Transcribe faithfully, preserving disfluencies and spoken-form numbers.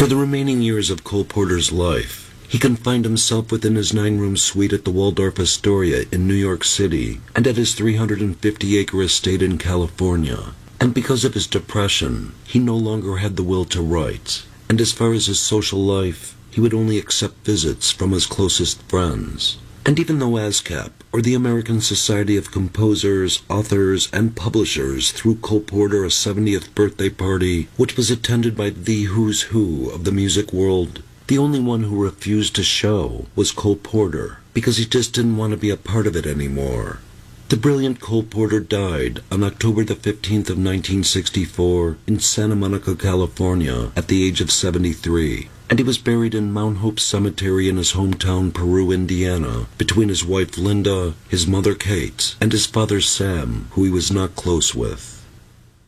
For the remaining years of Cole Porter's life, he confined himself within his nine-room suite at the Waldorf Astoria in New York City and at his three hundred fifty acre estate in California. And because of his depression, he no longer had the will to write. And as far as his social life, he would only accept visits from his closest friends. And even though ASCAP, or the American Society of Composers, Authors, and Publishers, threw Cole Porter a seventieth birthday party, which was attended by the who's who of the music world, the only one who refused to show was Cole Porter, because he just didn't want to be a part of it anymore. The brilliant Cole Porter died on October the fifteenth of nineteen sixty-four in Santa Monica, California, at the age of seventy-three. And he was buried in Mount Hope Cemetery in his hometown Peru, Indiana, between his wife Linda, his mother Kate, and his father Sam, who he was not close with.